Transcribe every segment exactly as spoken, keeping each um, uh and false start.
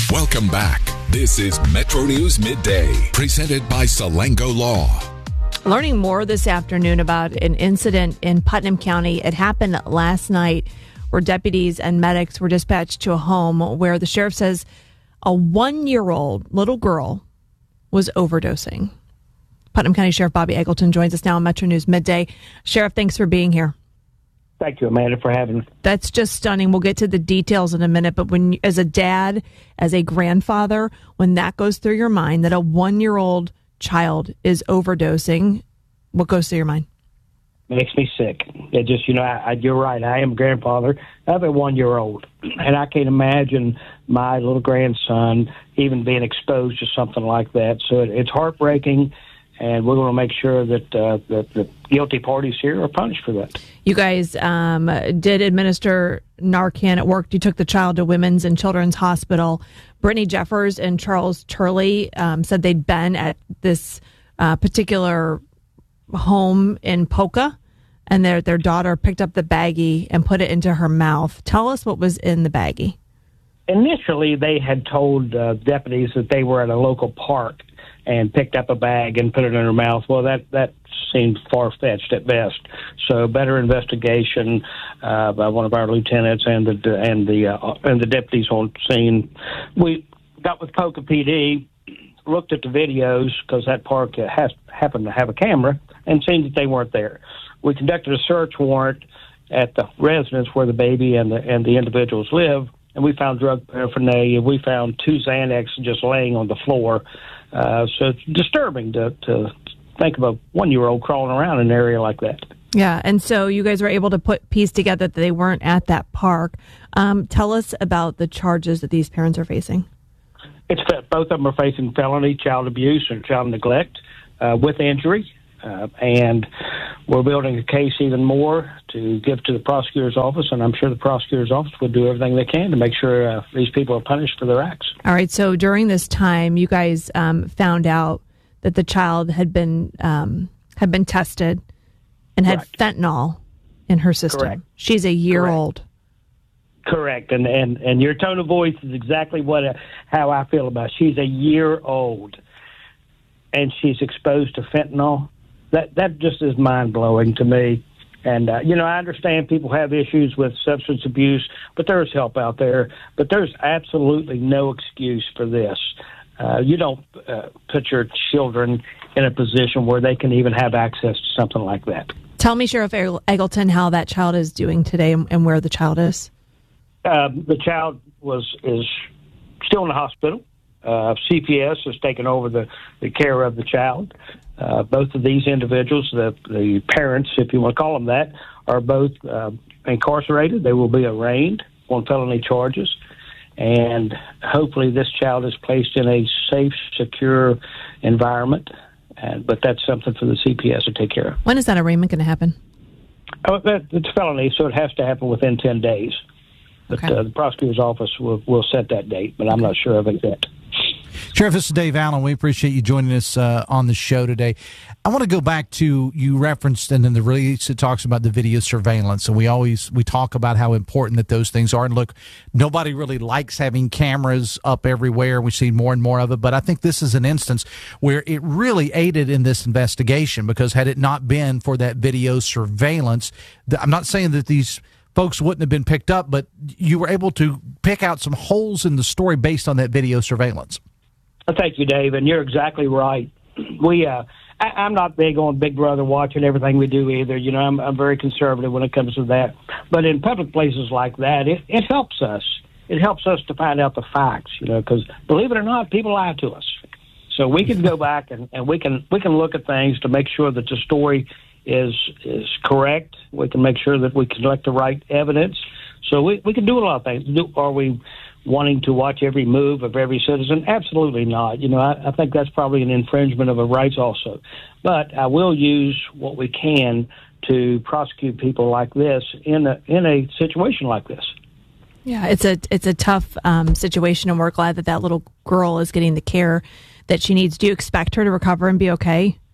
Welcome back. This is Metro News Midday, presented by Salango Law. Learning more this afternoon about an incident in Putnam County. It happened last night where deputies and medics were dispatched to a home where the sheriff says a one-year-old little girl was overdosing. Putnam County Sheriff Bobby Eggleton joins us now on Metro News Midday. Sheriff, thanks for being here. Thank you, Amanda, for having me. That's just stunning. We'll get to the details in a minute, but when, as a dad, as a grandfather, when that goes through your mind that a one-year-old child is overdosing, what goes through your mind? Makes me sick. It just, you know, I, I, you're right. I am a grandfather of a one-year-old, and I can't imagine my little grandson even being exposed to something like that. So it, it's heartbreaking, and we're going to make sure that, uh, that the guilty parties here are punished for that. You guys um, did administer Narcan at work. You took the child to Women's and Children's Hospital. Brittany Jeffers and Charles Turley um, said they'd been at this uh, particular home in Polka, and their their daughter picked up the baggie and put it into her mouth. Tell us what was in the baggie. Initially, they had told uh, deputies that they were at a local park and picked up a bag and put it in her mouth. Well, that, that seemed far-fetched at best. So better investigation uh, by one of our lieutenants and the and the uh, and the deputies on scene. We got with Polka P D, looked at the videos because that park has happened to have a camera, and seen that they weren't there. We conducted a search warrant at the residence where the baby and the and the individuals live, and we found drug paraphernalia. We found two Xanax just laying on the floor. Uh, so it's disturbing to, to think of a one-year-old crawling around in an area like that. Yeah, and so you guys were able to put piece together that they weren't at that park. Um, tell us about the charges that these parents are facing. It's both of them are facing felony child abuse and child neglect uh, with injury, uh, and we're building a case even more to give to the prosecutor's office, and I'm sure the prosecutor's office will do everything they can to make sure uh, these people are punished for their acts. All right, so during this time, you guys um, found out that the child had been um, had been tested and had Correct. fentanyl in her system. Correct. She's a year Correct. old. Correct, and, and and your tone of voice is exactly what uh, how I feel about it. She's a year old, and she's exposed to fentanyl. That that just is mind blowing to me. And uh, you know, I understand people have issues with substance abuse, but there's help out there. But there's absolutely no excuse for this. Uh, you don't uh, put your children in a position where they can even have access to something like that. Tell me, Sheriff Eggleton, how that child is doing today and, and where the child is. Uh, the child was is still in the hospital. Uh, C P S has taken over the, the care of the child. Uh, both of these individuals, the, the parents, if you want to call them that, are both uh, incarcerated. They will be arraigned on felony charges. And hopefully this child is placed in a safe, secure environment. And, but that's something for the C P S to take care of. When is that arraignment going to happen? Oh, that, it's felony, so it has to happen within ten days. But Okay. uh, the prosecutor's office will, will set that date, but I'm not sure of it yet. Sheriff, this is Dave Allen. We appreciate you joining us uh, on the show today. I want to go back to, you referenced, and in the release it talks about the video surveillance, and we always we talk about how important that those things are. And look, nobody really likes having cameras up everywhere. We see more and more of it, but I think this is an instance where it really aided in this investigation, because had it not been for that video surveillance, I'm not saying that these folks wouldn't have been picked up, but you were able to pick out some holes in the story based on that video surveillance. Well, thank you, Dave, and you're exactly right. We, uh, I, I'm not big on Big Brother watching everything we do either. You know, I'm, I'm very conservative when it comes to that. But in public places like that, it, it helps us. It helps us to find out the facts, you know, because believe it or not, people lie to us. So we can go back and, and we can we can look at things to make sure that the story is is correct. We can make sure that we collect the right evidence. So we, we can do a lot of things. Do, are we wanting to watch every move of every citizen? Absolutely not. You know, I, I think that's probably an infringement of our rights also. But I will use what we can to prosecute people like this in a, in a situation like this. Yeah, it's a it's a tough um, situation, and we're glad that that little girl is getting the care that she needs. Do you expect her to recover and be okay?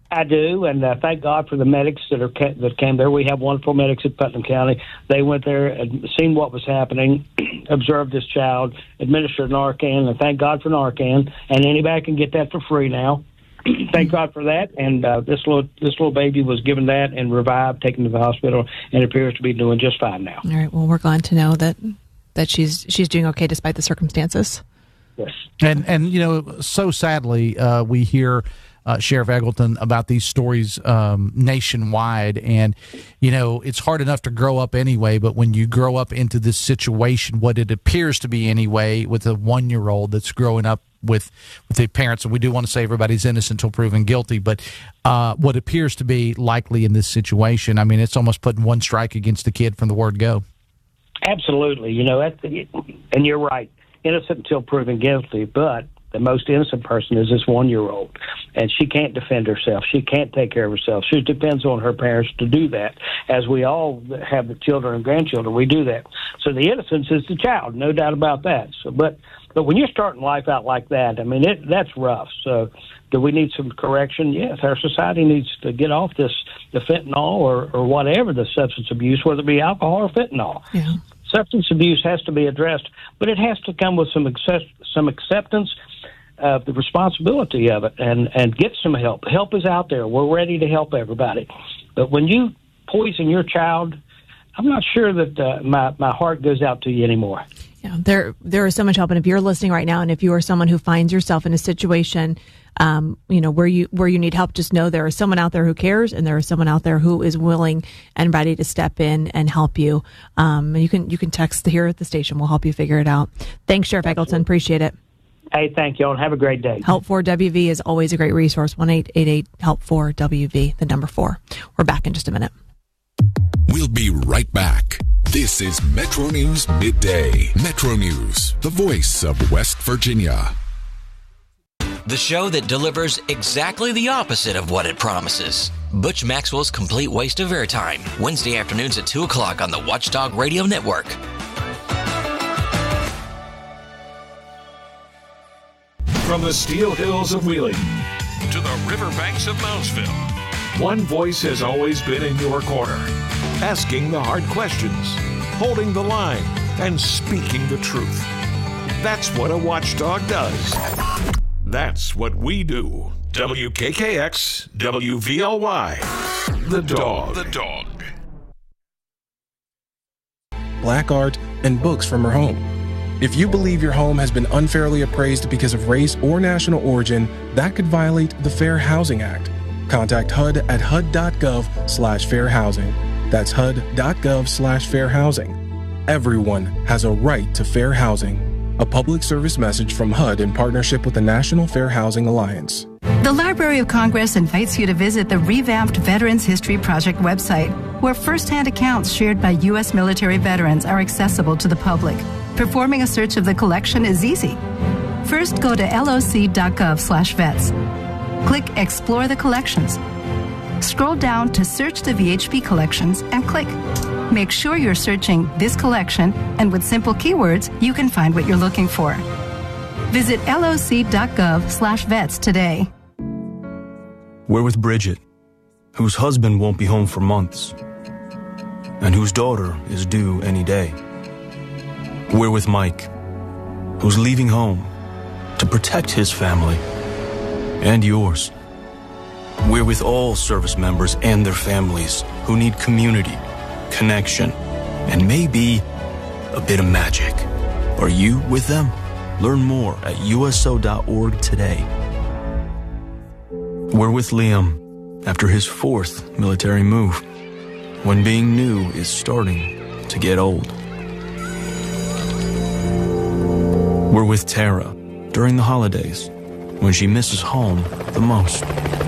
I do, and uh, thank God for the medics that are that came there. We have wonderful medics at Putnam County. They went there and seen what was happening, observed this child, administered Narcan, and thank God for Narcan. And anybody can get that for free now. Thank God for that. And uh, this little this little baby was given that and revived, taken to the hospital, and appears to be doing just fine now. All right. Well, we're glad to know that that she's she's doing okay despite the circumstances. Yes. And and you know, so sadly, uh, we hear. Uh, Sheriff Eggleton, about these stories um, nationwide. And, you know, it's hard enough to grow up anyway, but when you grow up into this situation, what it appears to be anyway, with a one-year-old that's growing up with with the parents, and we do want to say everybody's innocent until proven guilty, but uh, what appears to be likely in this situation, I mean, it's almost putting one strike against the kid from the word go. Absolutely. You know, that's the, and you're right, innocent until proven guilty, but the most innocent person is this one-year-old, and she can't defend herself. She can't take care of herself. She depends on her parents to do that, as we all have the children and grandchildren. We do that. So the innocence is the child, no doubt about that. So, but but when you're starting life out like that, I mean, it, that's rough. So do we need some correction? Yes, our society needs to get off this, the fentanyl or, or whatever the substance abuse, whether it be alcohol or fentanyl. Yeah. Substance abuse has to be addressed, but it has to come with some accept, some acceptance of the responsibility of it, and, and get some help. Help is out there. We're ready to help everybody. But when you poison your child, I'm not sure that uh, my, my heart goes out to you anymore. Yeah, there there is so much help. And if you're listening right now, and if you are someone who finds yourself in a situation, um, you know, where you where you need help, just know there is someone out there who cares, and there is someone out there who is willing and ready to step in and help you. Um, you can you can text here at the station. We'll help you figure it out. Thanks, Sheriff Eggleton. Appreciate it. Hey, thank you, and have a great day. Help four W V is always a great resource. one eight eight eight help four W V, the number four. We're back in just a minute. We'll be right back. This is Metro News Midday. Metro News, the voice of West Virginia. The show that delivers exactly the opposite of what it promises. Butch Maxwell's Complete Waste of Airtime, Wednesday afternoons at two o'clock on the Watchdog Radio Network. From the Steel Hills of Wheeling to the riverbanks of Moundsville, one voice has always been in your corner, asking the hard questions, holding the line, and speaking the truth. That's what a watchdog does. That's what we do. W K K X, W V L Y, The Dog. The Dog. Black art, and books from her home. If you believe your home has been unfairly appraised because of race or national origin, that could violate the Fair Housing Act. Contact H U D at H U D dot gov slash fair housing. That's H U D dot gov slash fair housing. Everyone has a right to fair housing. A public service message from H U D in partnership with the National Fair Housing Alliance. The Library of Congress invites you to visit the revamped Veterans History Project website, where first-hand accounts shared by U S military veterans are accessible to the public. Performing a search of the collection is easy. First, go to L O C dot gov slash vets. Click Explore the Collections. Scroll down to Search the V H P Collections and click. Make sure you're searching this collection, and with simple keywords, you can find what you're looking for. Visit L O C dot gov slash vets today. We're with Bridget, whose husband won't be home for months, and whose daughter is due any day. We're with Mike, who's leaving home to protect his family and yours. We're with all service members and their families who need community, connection, and maybe a bit of magic. Are you with them? Learn more at U S O dot org today. We're with Liam after his fourth military move, when being new is starting to get old. We're with Tara during the holidays, when she misses home the most.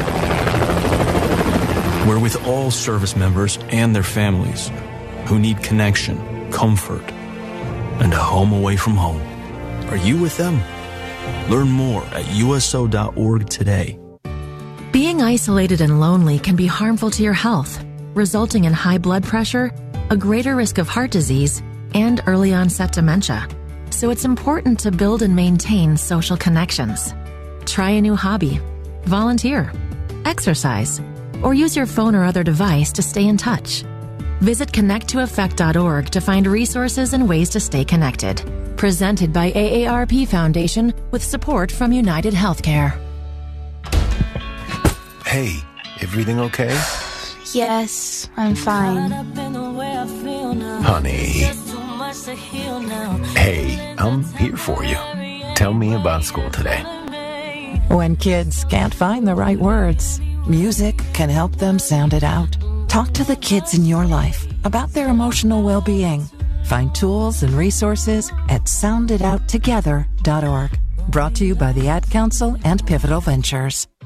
We're with all service members and their families who need connection, comfort, and a home away from home. Are you with them? Learn more at U S O dot org today. Being isolated and lonely can be harmful to your health, resulting in high blood pressure, a greater risk of heart disease, and early onset dementia. So it's important to build and maintain social connections. Try a new hobby. Volunteer. exercise, or use your phone or other device to stay in touch. Visit connect to effect dot org to find resources and ways to stay connected. Presented by A A R P Foundation with support from United Healthcare. Hey, everything okay? Yes, I'm fine. Honey. Hey, I'm here for you. Tell me about school today. When kids can't find the right words, music can help them sound it out. Talk to the kids in your life about their emotional well-being. Find tools and resources at sound it out together dot org. Brought to you by the Ad Council and Pivotal Ventures.